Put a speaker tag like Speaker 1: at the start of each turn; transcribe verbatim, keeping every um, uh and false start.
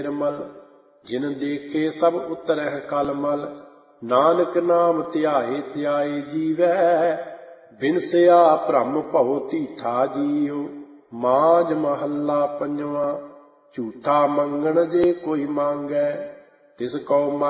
Speaker 1: ਨਿਰਮਲ। ਜਿਨ ਦੇਖੇ ਸਭ ਉਤਰਹਿ ਕਲਮਲ। ਨਾਨਕ ਨਾਮ ਧਿਆਏ ਧਿਆਏ ਜੀਵੈ। ਬਿਨਸਿਆ ਭ੍ਰਮ ਭਉ ਧੀਠਾ ਜੀਉ। ਮਾਝ ਮਹੱਲਾ ਪੰਜਵਾਂ। ਝੂਠਾ ਮੰਗਣ ਜੇ ਕੋਈ ਮੰਗੈ ਤਿਸ ਕਉ